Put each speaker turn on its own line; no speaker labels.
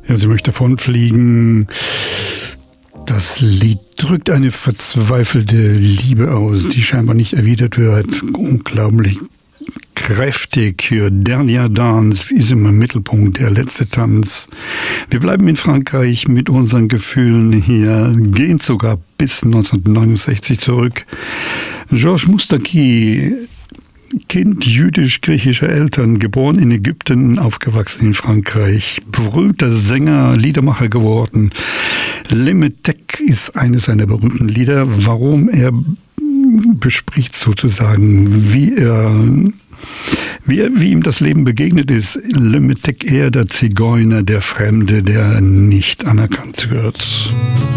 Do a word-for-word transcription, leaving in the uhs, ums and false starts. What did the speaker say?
Ja, sie möchte davonfliegen. Das Lied drückt eine verzweifelte Liebe aus, die scheinbar nicht erwidert wird. Unglaublich kräftig. Für Dernier Dance ist im Mittelpunkt der letzte Tanz. Wir bleiben in Frankreich mit unseren Gefühlen hier, gehen sogar bis neunzehnhundertneunundsechzig zurück. Georges Moustaki, Kind jüdisch-griechischer Eltern, geboren in Ägypten, aufgewachsen in Frankreich, berühmter Sänger, Liedermacher geworden. Le Metec ist eines seiner berühmten Lieder, warum er bespricht sozusagen, wie er, wie, er, wie ihm das Leben begegnet ist. Le Metec, er der Zigeuner, der Fremde, der nicht anerkannt wird.